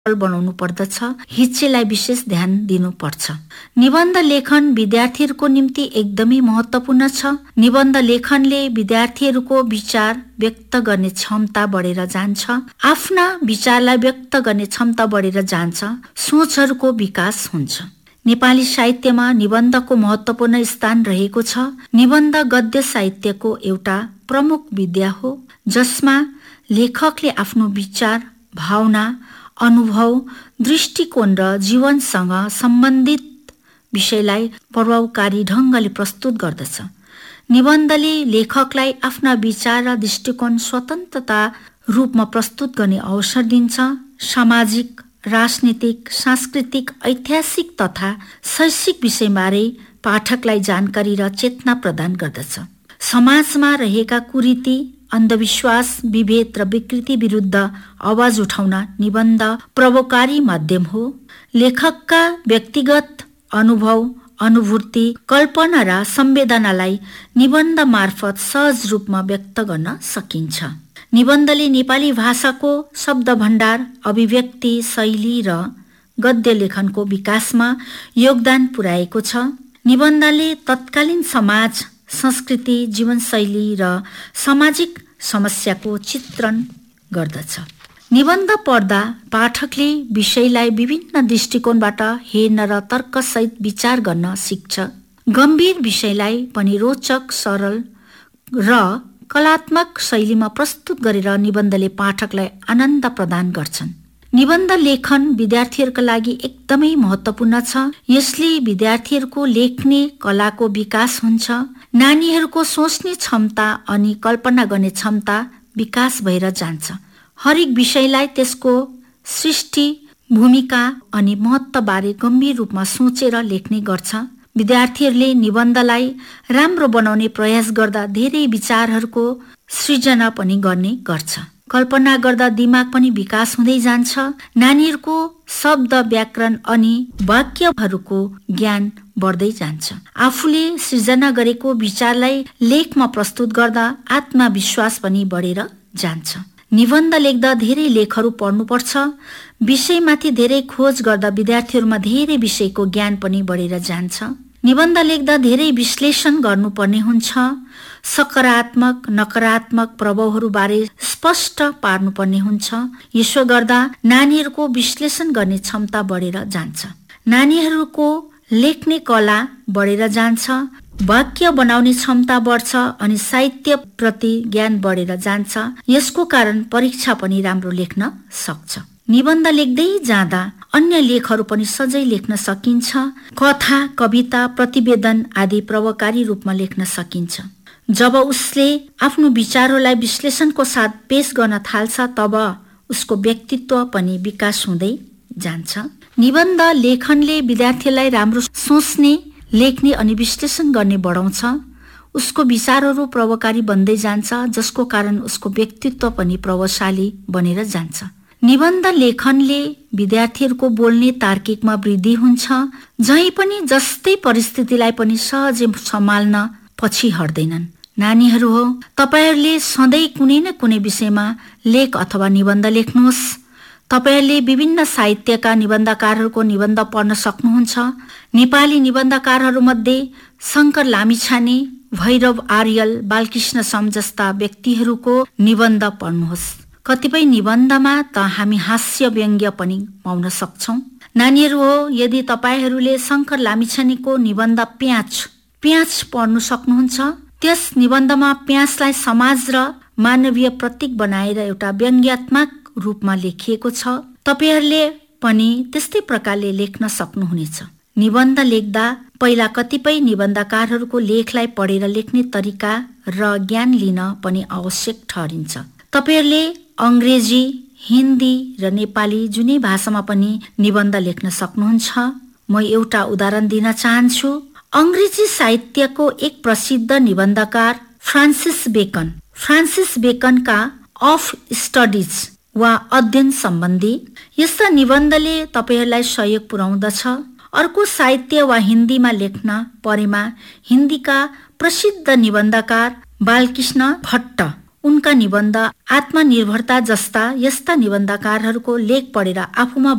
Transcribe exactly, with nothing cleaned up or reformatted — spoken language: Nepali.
बनाउनु पर्दछ। हिज्जेलाई विशेष ध्यान दिनुपर्छ। निबन्ध लेखन विद्यार्थीहरूको निम्ति एकदमै महत्त्वपूर्ण छ। निबन्ध लेखनले विद्यार्थीहरूको विचार व्यक्त गर्ने क्षमता बढेर जान्छ। आफ्ना विचारलाई व्यक्त गर्ने क्षमता बढेर जान्छ। सोचहरूको विकास हुन्छ। नेपाली साहित्यमा निबन्धको महत्त्वपूर्ण स्थान रहेको छ। निबन्ध गद्य साहित्यको एउटा प्रमुख विधा हो, जसमा लेखकले आफ्नो विचार, भावना, अनुभव, दृष्टिकोण र जीवनसँग सम्बन्धित विषयलाई प्रभावकारी ढङ्गले प्रस्तुत गर्दछ। निबन्धले लेखकलाई आफ्ना विचार र दृष्टिकोण स्वतन्त्रता रूपमा प्रस्तुत गर्ने अवसर दिन्छ। सामाजिक, राजनीतिक, सांस्कृतिक, ऐतिहासिक तथा शैक्षिक विषयबारे पाठकलाई जानकारी र चेतना प्रदान गर्दछ। समाजमा रहेका कुरीति, अन्धविश्वास, विभेद र विकृति विरुद्ध आवाज उठाउन निबन्ध प्रभावकारी माध्यम हो। लेखकका व्यक्तिगत अनुभव, अनुभूति, कल्पना र संवेदनालाई निबन्ध मार्फत सहज रूपमा व्यक्त गर्न सकिन्छ। निबन्धले नेपाली भाषाको शब्द भण्डार, अभिव्यक्ति शैली र गद्य लेखनको विकासमा योगदान पुर्याएको छ। निबन्धले तत्कालीन समाज, संस्कृति, जीवनशैली र सामाजिक समस्याको चित्रण गर्दछ। निबन्ध पढ्दा पाठकले विषयलाई विभिन्न दृष्टिकोणबाट हेर्न र तर्कसहित विचार गर्न सिक्छ। गम्भीर विषयलाई पनि रोचक, सरल र कलात्मक शैलीमा प्रस्तुत गरेर निबन्धले पाठकलाई आनन्द प्रदान गर्छन्। निबन्ध लेखन विद्यार्थीहरूका लागि एकदमै महत्त्वपूर्ण छ। यसले विद्यार्थीहरूको लेख्ने कलाको विकास हुन्छ। नानीहरूको सोच्ने क्षमता अनि कल्पना गर्ने क्षमता विकास भएर जान्छ। हरेक विषयलाई त्यसको सृष्टि, भूमिका अनि महत्त्वबारे गम्भीर रूपमा सोचेर लेख्ने गर्छ। विद्यार्थीहरूले निबन्धलाई राम्रो बनाउने प्रयास गर्दा धेरै विचारहरूको सृजना पनि गर्ने गर्छ। कल्पना गर्दा दिमाग पनि विकास हुँदै जान्छ। नानीहरूको शब्द, व्याकरण अनि वाक्यहरूको ज्ञान बढ्दै जान्छ। आफूले सृजना गरेको विचारलाई लेखमा प्रस्तुत गर्दा आत्मविश्वास पनि बढेर जान्छ। निबन्ध लेख्दा धेरै लेखहरू पढ्नुपर्छ। विषयमाथि धेरै खोज गर्दा विद्यार्थीहरूमा धेरै विषयको ज्ञान पनि बढेर जान्छ। निबन्ध लेख्दा धेरै विश्लेषण गर्नुपर्ने हुन्छ। सकारात्मक, नकारात्मक प्रभावहरूबारे स्पष्ट पार्नुपर्ने हुन्छ। यसो गर्दा नानीहरूको विश्लेषण गर्ने क्षमता बढेर जान्छ। नानीहरूको लेख्ने कला बढेर जान्छ। वाक्य बनाउने क्षमता बढ्छ अनि साहित्य प्रति ज्ञान बढेर जान्छ। यसको कारण परीक्षा पनि राम्रो लेख्न सक्छ। निबन्ध लेख्दै जाँदा अन्य लेखहरू पनि सजै लेख्न सकिन्छ। कथा, कविता, प्रतिवेदन आदि प्रभावकारी रूपमा लेख्न सकिन्छ। जब उसले आफ्नो विचारहरूलाई विश्लेषणको साथ पेश गर्न थाल्छ, तब उसको व्यक्तित्व पनि विकास हुँदै जान्छ। निबन्ध लेखनले विद्यार्थीलाई राम्रो सोच्ने, लेख्ने अनि विश्लेषण गर्ने बढाउँछ। उसको विचारहरू प्रभावकारी बन्दै जान्छ, जसको कारण उसको व्यक्तित्व पनि प्रभावशाली बनेर जान्छ। निबन्ध लेखनले विद्यार्थीहरूको बोल्ने तार्किकमा वृद्धि हुन्छ। जहीँ पनि जस्तै परिस्थितिलाई पनि सहजै सम्हाल्न पछि हट्दैनन्। नानीहरू हो, तपाईहरूले सधैँ कुनै न कुनै विषयमा लेख अथवा निबन्ध लेख्नुहोस्। तपाईहरूले विभिन्न साहित्यका निबन्धकारहरूको निबन्ध पढ्न सक्नुहुन्छ। नेपाली निबन्धकारहरूमध्ये शङ्कर लामिछाने, भैरव आर्याल, बालकृष्ण सम जस्ता व्यक्तिहरूको निबन्ध पढ्नुहोस्। कतिपय निबन्धमा त हामी हास्य व्यङ्ग्य पनि पाउन सक्छौँ। नानीहरू हो, यदि तपाईहरूले शङ्कर लामिछानेको निबन्ध प्याज प्याज पढ्नु सक्नुहुन्छ। त्यस निबन्धमा प्याजलाई समाज र मानवीय प्रतीक बनाएर एउटा व्यङ्ग्यात्मक रूपमा लेखिएको छ। तपाईहरूले पनि त्यस्तै प्रकारले लेख्न सक्नुहुनेछ। निबन्ध लेख्दा पहिला कतिपय निबन्धकारहरूको लेखलाई पढेर लेख्ने तरिका र ज्ञान लिन पनि आवश्यक ठहरिन्छ। तपाईहरूले अङ्ग्रेजी, हिन्दी र नेपाली जुनै भाषामा पनि निबन्ध लेख्न सक्नुहुन्छ। म एउटा उदाहरण दिन चाहन्छु। अङ्ग्रेजी साहित्यको एक प्रसिद्ध निबन्धकार Francis bacon Francis बेकनका of studies वा अध्ययन सम्बन्धी यस्ता निबन्धले तपाईहरूलाई सहयोग पुर्याउँदछ। अर्को साहित्य वा हिन्दीमा लेख्न परेमा हिन्दीका प्रसिद्ध निबन्धकार बालकृष्ण भट्ट, उनका निबन्ध आत्मनिर्भरता जस्ता यस्ता निबन्धकारहरूको लेख पढेर आफूमा